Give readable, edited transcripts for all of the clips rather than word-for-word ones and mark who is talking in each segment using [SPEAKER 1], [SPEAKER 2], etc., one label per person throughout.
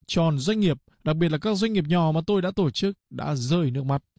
[SPEAKER 1] tròn doanh nghiệp, đặc biệt là các doanh nghiệp nhỏ mà tôi đã tổ chức, đã rơi nước mắt.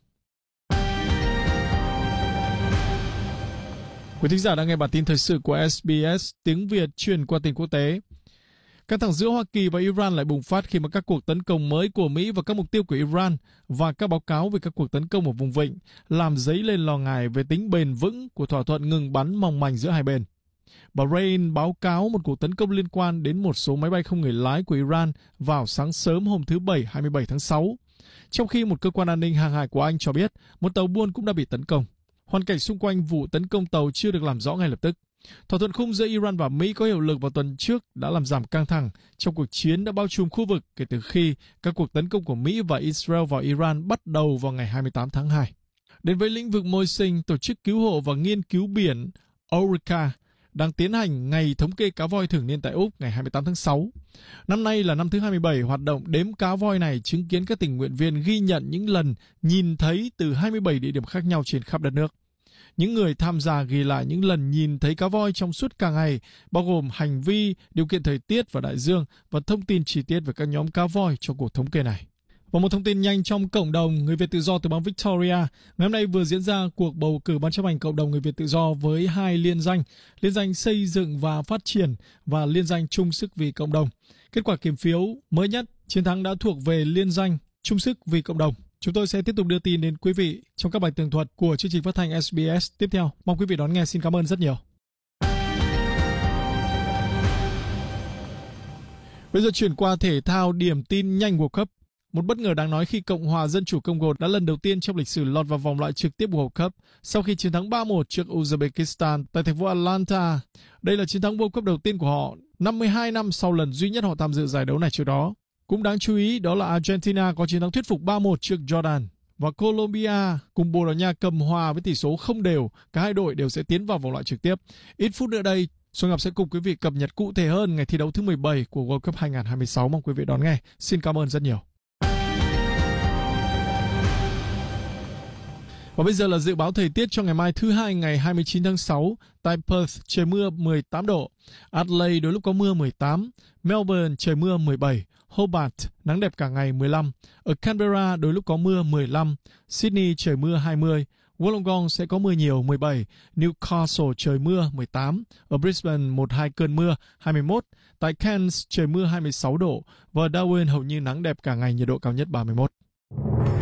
[SPEAKER 1] Quý thính giả đang nghe bản tin thời sự của SBS tiếng Việt truyền qua tin quốc tế. Căng thẳng giữa Hoa Kỳ và Iran lại bùng phát khi mà các cuộc tấn công mới của Mỹ vào các mục tiêu của Iran và các báo cáo về các cuộc tấn công ở vùng vịnh làm dấy lên lo ngại về tính bền vững của thỏa thuận ngừng bắn mong manh giữa hai bên. Bahrain báo cáo một cuộc tấn công liên quan đến một số máy bay không người lái của Iran vào sáng sớm hôm thứ Bảy 27 tháng 6, trong khi một cơ quan an ninh hàng hải của Anh cho biết một tàu buôn cũng đã bị tấn công. Hoàn cảnh xung quanh vụ tấn công tàu chưa được làm rõ ngay lập tức. Thỏa thuận khung giữa Iran và Mỹ có hiệu lực vào tuần trước đã làm giảm căng thẳng trong cuộc chiến đã bao trùm khu vực kể từ khi các cuộc tấn công của Mỹ và Israel vào Iran bắt đầu vào ngày 28 tháng 2. Đến với lĩnh vực môi sinh, Tổ chức Cứu hộ và Nghiên cứu Biển Orca đang tiến hành ngày thống kê cá voi thường niên tại Úc ngày 28 tháng 6. Năm nay là năm thứ 27 hoạt động đếm cá voi này, chứng kiến các tình nguyện viên ghi nhận những lần nhìn thấy từ 27 địa điểm khác nhau trên khắp đất nước. Những người tham gia ghi lại những lần nhìn thấy cá voi trong suốt cả ngày, bao gồm hành vi, điều kiện thời tiết và đại dương và thông tin chi tiết về các nhóm cá voi trong cuộc thống kê này. Và một thông tin nhanh trong cộng đồng người Việt tự do từ bang Victoria, ngày hôm nay vừa diễn ra cuộc bầu cử ban chấp hành cộng đồng người Việt tự do với hai liên danh xây dựng và phát triển và liên danh chung sức vì cộng đồng. Kết quả kiểm phiếu mới nhất, chiến thắng đã thuộc về liên danh chung sức vì cộng đồng. Chúng tôi sẽ tiếp tục đưa tin đến quý vị trong các bài tường thuật của chương trình phát thanh SBS tiếp theo. Mong quý vị đón nghe. Xin cảm ơn rất nhiều. Bây giờ chuyển qua thể thao, điểm tin nhanh World Cup. Một bất ngờ đáng nói khi Cộng hòa Dân chủ Congo đã lần đầu tiên trong lịch sử lọt vào vòng loại trực tiếp World Cup sau khi chiến thắng 3-1 trước Uzbekistan tại thành phố Atlanta. Đây là chiến thắng World Cup đầu tiên của họ 52 năm sau lần duy nhất họ tham dự giải đấu này trước đó. Cũng đáng chú ý đó là Argentina có chiến thắng thuyết phục 3-1 trước Jordan và Colombia cùng Bồ Đào Nha cầm hòa với tỷ số không đều. Cả hai đội đều sẽ tiến vào vòng loại trực tiếp. Ít phút nữa đây, Xuân Ngọc sẽ cùng quý vị cập nhật cụ thể hơn ngày thi đấu thứ 17 của World Cup 2026. Mong quý vị đón nghe. Xin cảm ơn rất nhiều. Và bây giờ là dự báo thời tiết cho ngày mai thứ Hai ngày 29 tháng 6. Tại Perth, trời mưa 18 độ. Adelaide đôi lúc có mưa 18. Melbourne, trời mưa 17. Hobart, nắng đẹp cả ngày 15. Ở Canberra, đôi lúc có mưa 15. Sydney, trời mưa 20. Wollongong sẽ có mưa nhiều 17. Newcastle, trời mưa 18. Ở Brisbane, 1-2 cơn mưa 21. Tại Cairns, trời mưa 26 độ. Và Darwin hầu như nắng đẹp cả ngày, nhiệt độ cao nhất 31.